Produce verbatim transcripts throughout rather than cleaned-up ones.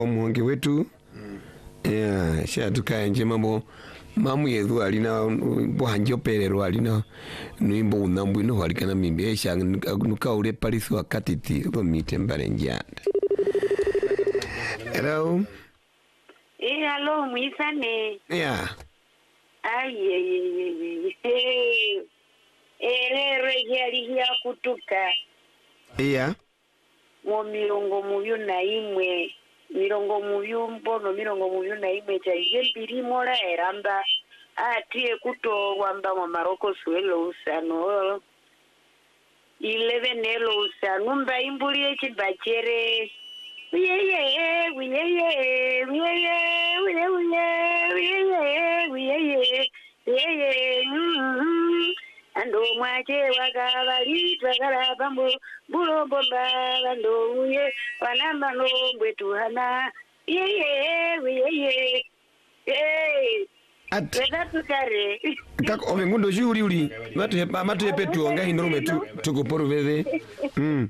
Omuonge wetu yeah sha tukaenje mambo mamu yedu alina bwanje operero alina nuimbo unambu no walikana mimbi esha nuka ule palisi wakati ti ro mitembare njanda. Hello. Eh, hello, mwisane. Yeah. Ai eh eh eh rejali ya kutuka. Yeah. Mo mirongo muyu na imwe mirongo muyu mbono mirongo muyu na imwe cha yembiri mora eramba atie kuto wamba mu Maroko suelo usano eleven elo usano mba imbuli ekibachere uyeye uyeye uyeye uyeye uyeye uyeye uyeye ando mwache wakavali twakala pambo bulombola ando uye wanamba nombwe tuhana yeye yeye eh At weza tukare kako omengundo juri uri matu matu yepetu onga hinorume tu tukuporo veve mm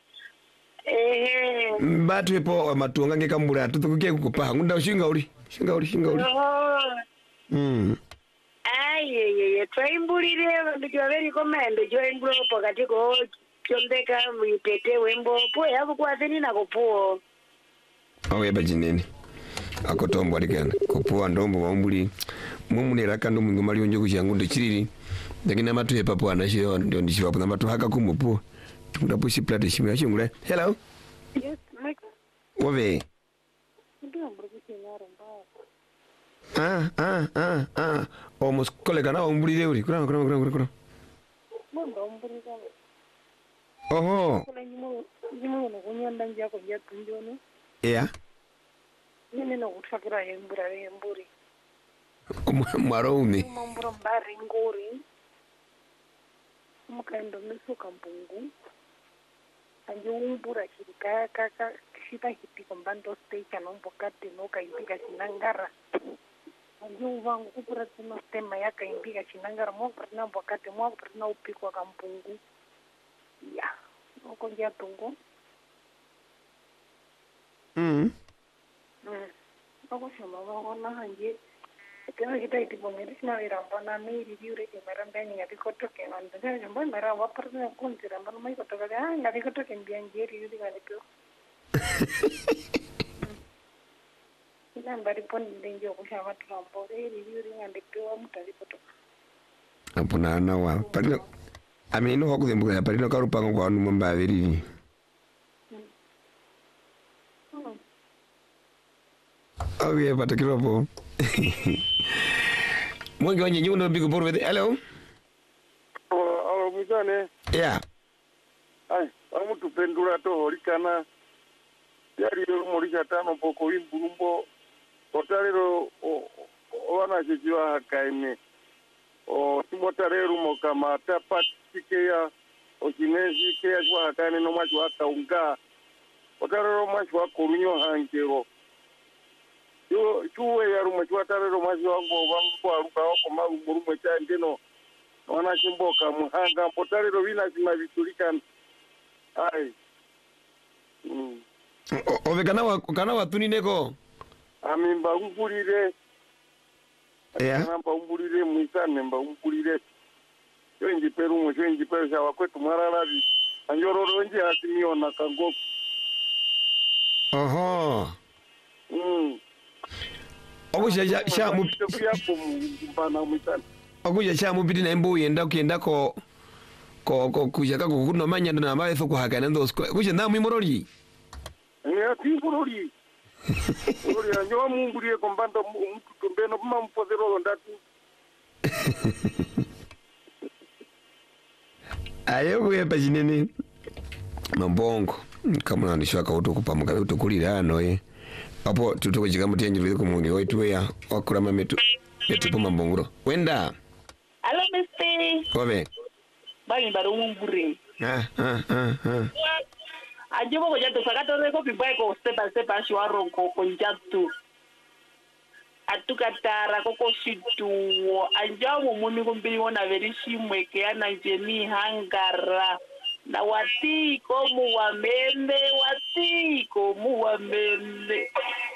eh batu yepo matuonga ngekambura tutukuke kukupa ngunda shinga uri shinga uri shinga uri mm ayeye twaimbulire ndicho veri komendo joimbulo pakati ko kyombeka muitete wembo po yabo kwathini na kopuo awe bajinene akotombo alikana kopuo ndombo wambuli mumunera kando mungu malionjo kuchangu ndechiriri lakini amatu yepa po anashio ndio ndishiwa kuna matu haka kumupo tukunda pushi plate shimi yashingule. Hello. Yes, Mike. Wove. Ndio mburuki nyaro mbao. Ah ah ah ah almost kolega na ombulire uri kuna kuna kuna kuna Mwamba mbulika. Oho. Kuna nyimu nyimu no kunyanda njako ya tunjoni. Yeah. Nene no kutakira yembura yemburi. Mwarome. Mambura mbari ngori. Mukaendo misuka mpungu. Anjo umbura shirika kaka shita hiti kombando stage anombo kati no kaibika sinangara. Anjo vangu kupura tino tema yaka imbika sinangara mo perna wakati mo perna upikwa kampungu. Ya. Oko ya tungo. Mm. Mm. Oko shoma wangu na hanje. Kena kita iti pomeri na iramba na me review re ke maramba ni ngati koto ke nan da jamba mara wa parna kun ti ramba mai koto ga ah ngati koto ke mbian je review di ngati ko. Ina mbari pon ndenjo ko shama trambo re review ri ngati ko mutari koto. Apuna na wa parino ameno hoko zembuka parino karupango kwa anu mamba veriri. Oye patakiro po. Mwangi wanye nyuno bigo por vede. Hello. Oh, alo mizane. Yeah. Ai, amu tupendura to holikana. Yari yo morisha tano poko imburumbo. Otarero o wana jijiwa hakaime. O timotarero mo kama tapatike ya o chinezi ke ya jwa hakaine no macho hakaunga. Otarero macho hakorunyo hangero. Yo chuwe ya rumo chwa tarero macho wangu wangu kwa ruka wako maru murumo cha ndeno. Wana chimboka muhanga potarero vina sima vitulika. Ai. Mm. Ove kana wa kana watuni neko. Amimba umpulire. Yeah. Namba umpulire muisane mba umpulire. Yo inji peru mo yo inji peru sha wakwetu maralabi. Anjororo nje asimiona kango. Oho. Mm. Ogusha sha sha mu yapo mbana muisane. ogusha sha mu bidina embo yenda kuyenda ko ko ko kujaka ko kuno manya na mawe fo ko hakana ndo sko gusha na mu moroli. Ya timbulori. Ori anyo mungurie kombanda mtu tombeno buma mpozero ndatu. Ayo kuyepa chinene mambongo kama nandishwa ka utokupa mugabe utokulira ano ye apo tutoko chika mutenje lile kumuni oitwe ya wakura mametu metu po mambonguro wenda alo mister kobe bali baro umbure ah ah ah ah ajibo ko jato sakato re ko pibai ko step by step ashwaro ko ko jatu atukatara koko shitu anjawo muni kumbili wona verishimwe ke ana jeni hangara na watiko muwamende watiko muwamende